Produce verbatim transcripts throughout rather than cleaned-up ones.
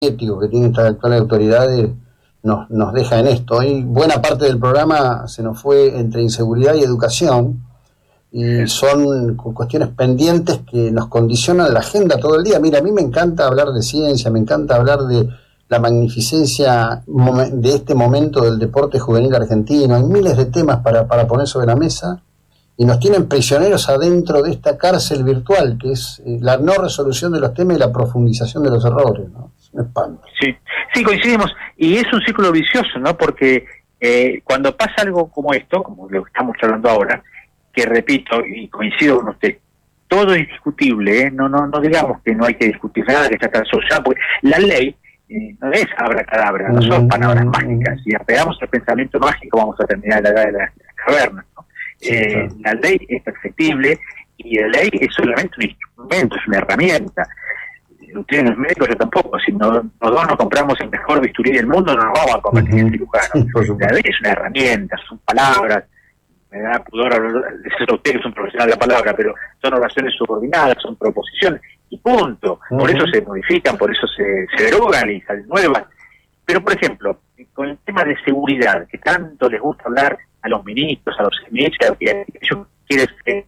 ético que tienen estas actuales autoridades nos, nos deja en esto. Hoy buena parte del programa se nos fue entre inseguridad y educación, y son cuestiones pendientes que nos condicionan la agenda todo el día. Mira, a mí me encanta hablar de ciencia, me encanta hablar de la magnificencia de este momento del deporte juvenil argentino. Hay miles de temas para, para poner sobre la mesa, y nos tienen prisioneros adentro de esta cárcel virtual, que es la no resolución de los temas y la profundización de los errores, ¿no? Es un espanto. Sí, sí, coincidimos, y es un círculo vicioso, ¿no? Porque eh, cuando pasa algo como esto, como lo que estamos hablando ahora, que repito, y coincido con usted, todo es discutible, ¿eh? No, no, no digamos que no hay que discutir nada, que está tan social, porque la ley eh, no es abracadabra, no son palabras mágicas. Si apegamos al pensamiento mágico, vamos a terminar la edad de las cavernas, ¿no? Eh, la ley es perfectible, y la ley es solamente un instrumento, es una herramienta. Usted no es médico, yo tampoco. Si no, nosotros nos compramos el mejor bisturí del mundo, no nos vamos a convertir en cirujanos. La ley es una herramienta, son palabras. Me da pudor hablar de ser usted, que es un profesional de la palabra, pero son oraciones subordinadas, son proposiciones, y punto. Por eso se modifican, por eso se, se derogan y salen nuevas. Pero, por ejemplo, con el tema de seguridad, que tanto les gusta hablar a los ministros, a los ministros, que ellos quieren que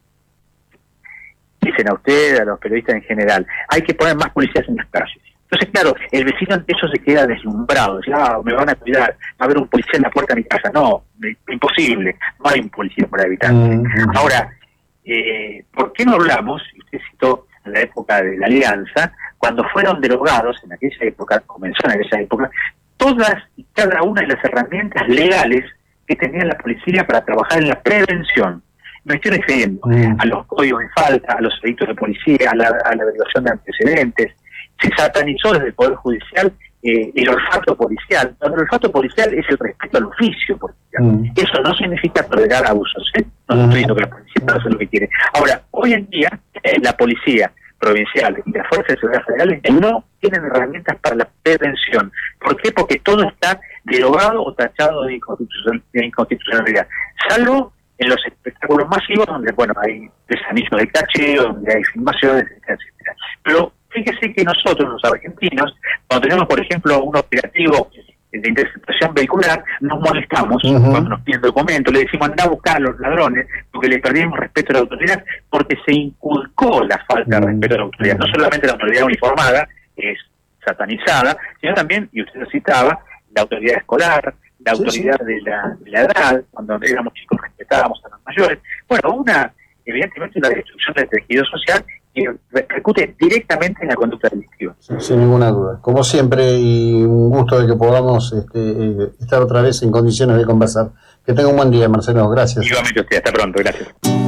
dicen a usted, a los periodistas en general, hay que poner más policías en las calles. Entonces, claro, el vecino ante eso se queda deslumbrado, dice, ah, me van a cuidar, va a haber un policía en la puerta de mi casa. No, imposible, no hay un policía por habitante. Mm-hmm. Ahora, eh, ¿por qué no hablamos, y usted citó en la época de la Alianza, cuando fueron derogados, en aquella época, comenzó en aquella época, todas y cada una de las herramientas legales que tenía la policía para trabajar en la prevención? Me estoy refiriendo mm. a los códigos de falta, a los delitos de policía, a la, a la averiguación de antecedentes. Se satanizó desde el Poder Judicial eh, el olfato policial. El olfato policial es el respeto al oficio policial. Mm. Eso no significa tolerar abusos, ¿eh? No mm. estoy diciendo que la policía no hace lo que quiere. Ahora, hoy en día, eh, la policía provincial y las fuerzas de seguridad federales no tienen herramientas para la prevención. ¿Por qué? Porque todo está derogado o tachado de, inconstitucional, de inconstitucionalidad, salvo en los espectáculos masivos, donde, bueno, hay desanillos de cacheo, donde hay filmaciones, etcétera. Pero fíjese que nosotros, los argentinos, cuando tenemos, por ejemplo, un operativo de interceptación vehicular, nos molestamos uh-huh. cuando nos piden documentos, le decimos anda a buscar a los ladrones, porque le perdimos respeto a la autoridad, porque se inculcó la falta de respeto a la autoridad. No solamente la autoridad uniformada, que es satanizada, sino también, y usted lo citaba, la autoridad escolar, la autoridad sí, sí. De, la, de la edad, cuando éramos chicos respetábamos a los mayores. Bueno, una, evidentemente, una destrucción del tejido social que repercute directamente en la conducta delictiva. Sí, sin ninguna duda. Como siempre, y un gusto de que podamos este, eh, estar otra vez en condiciones de conversar. Que tenga un buen día, Marcelo. Gracias. Igualmente usted. Hasta pronto. Gracias.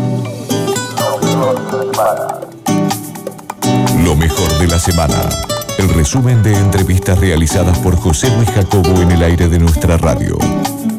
Lo mejor de la semana. El resumen de entrevistas realizadas por José Luis Jacobo en el aire de nuestra radio.